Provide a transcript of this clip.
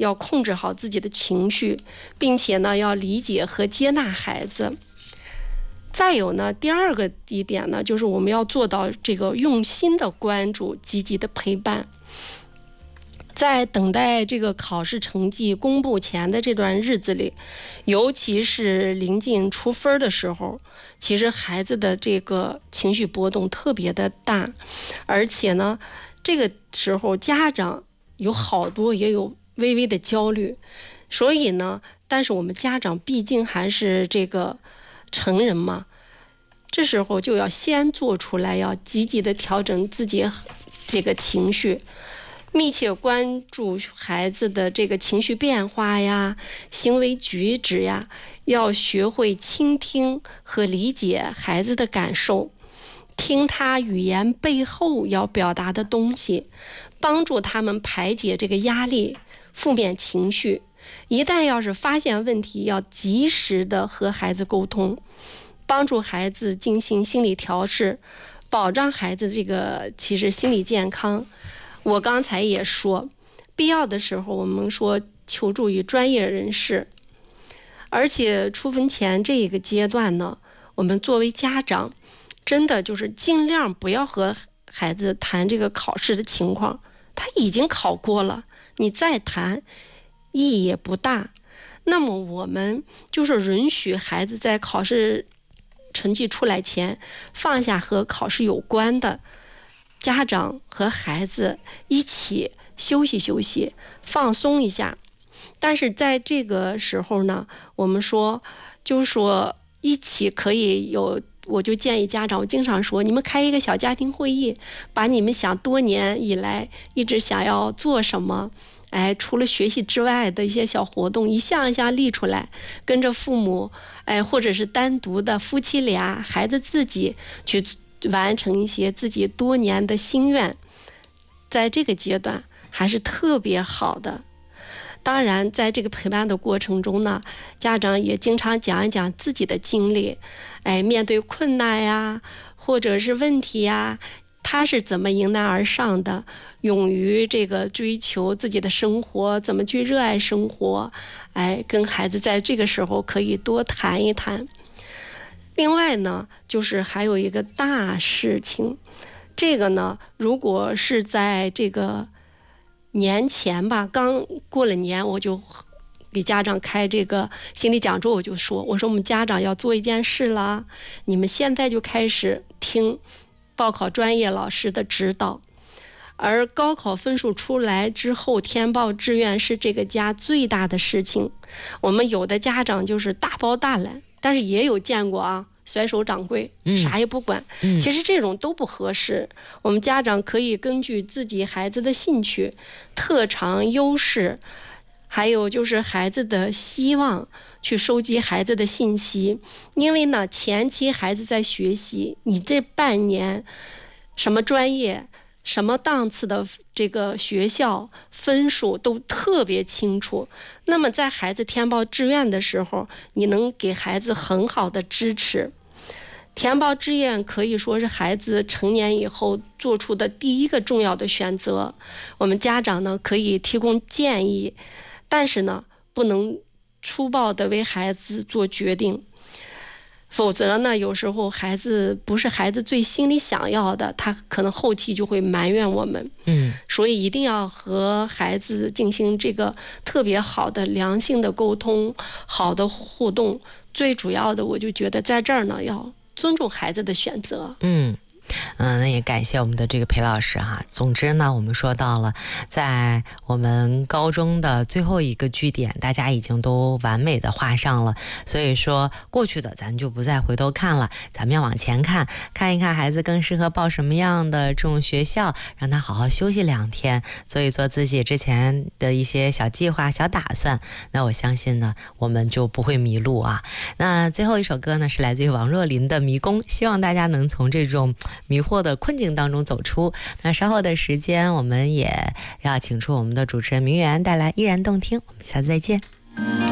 要控制好自己的情绪，并且呢要理解和接纳孩子。再有呢，第二个一点呢，就是我们要做到这个用心的关注，积极的陪伴。在等待这个考试成绩公布前的这段日子里，尤其是临近出分的时候，其实孩子的这个情绪波动特别的大，而且呢，这个时候家长有好多也有微微的焦虑，所以呢，但是我们家长毕竟还是这个成人嘛，这时候就要先做出来，要积极的调整自己这个情绪。密切关注孩子的这个情绪变化呀、行为举止呀，要学会倾听和理解孩子的感受，听他语言背后要表达的东西，帮助他们排解这个压力、负面情绪。一旦要是发现问题，要及时的和孩子沟通，帮助孩子进行心理调试，保障孩子这个其实心理健康。我刚才也说，必要的时候我们说求助于专业人士，而且出分前这一个阶段呢，我们作为家长，真的就是尽量不要和孩子谈这个考试的情况，他已经考过了，你再谈意义也不大。那么我们就是允许孩子在考试成绩出来前放下和考试有关的，家长和孩子一起休息休息，放松一下。但是在这个时候呢，我们说就是说一起可以有，我就建议家长，我经常说，你们开一个小家庭会议，把你们想多年以来一直想要做什么，除了学习之外的一些小活动，一项一项列出来，跟着父母，或者是单独的夫妻俩、孩子自己去完成一些自己多年的心愿，在这个阶段还是特别好的。当然在这个陪伴的过程中呢，家长也经常讲一讲自己的经历，面对困难呀或者是问题呀，他是怎么迎难而上的，勇于这个追求自己的生活，怎么去热爱生活，跟孩子在这个时候可以多谈一谈。另外呢，就是还有一个大事情，这个呢，如果是在这个年前吧，刚过了年，我就给家长开这个心理讲座，我说我们家长要做一件事了，你们现在就开始听报考专业老师的指导。而高考分数出来之后填报志愿是这个家最大的事情，我们有的家长就是大包大揽，但是也有见过啊，甩手掌柜，啥也不管，其实这种都不合适。我们家长可以根据自己孩子的兴趣、特长、优势，还有就是孩子的希望，去收集孩子的信息。因为呢，前期孩子在学习，你这半年什么专业、什么档次的这个学校分数都特别清楚，那么在孩子填报志愿的时候，你能给孩子很好的支持。填报志愿可以说是孩子成年以后做出的第一个重要的选择，我们家长呢可以提供建议，但是呢不能粗暴的为孩子做决定，否则呢有时候孩子不是孩子最心里想要的，他可能后期就会埋怨我们。所以一定要和孩子进行这个特别好的良性的沟通，好的互动。最主要的我就觉得在这儿呢要尊重孩子的选择。 那也感谢我们的这个裴老师哈。总之呢，我们说到了，在我们高中的最后一个据点，大家已经都完美的画上了。所以说，过去的咱就不再回头看了，咱们要往前看，看一看孩子更适合报什么样的这种学校，让他好好休息2天，做一做自己之前的一些小计划、小打算。那我相信呢，我们就不会迷路啊。那最后一首歌呢，是来自于王若琳的《迷宫》，希望大家能从这种迷惑的困境当中走出。那稍后的时间，我们也要请出我们的主持人明媛带来依然动听。我们下次再见。